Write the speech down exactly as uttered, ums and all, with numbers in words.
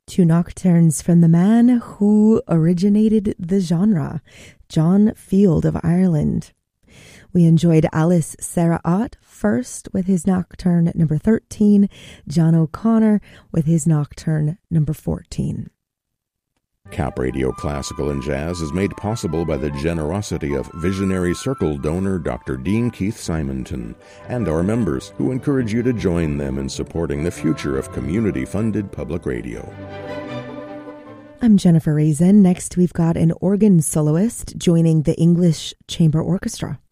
Two nocturnes from the man who originated the genre, John Field of Ireland. We enjoyed Alice Sarah Ott first with his nocturne number thirteen, John O'Connor with his nocturne number fourteen. Cap Radio Classical and Jazz is made possible by the generosity of Visionary Circle donor Doctor Dean Keith Simonton and our members, who encourage you to join them in supporting the future of community-funded public radio. I'm Jennifer Raisin. Next, we've got an organ soloist joining the English Chamber Orchestra.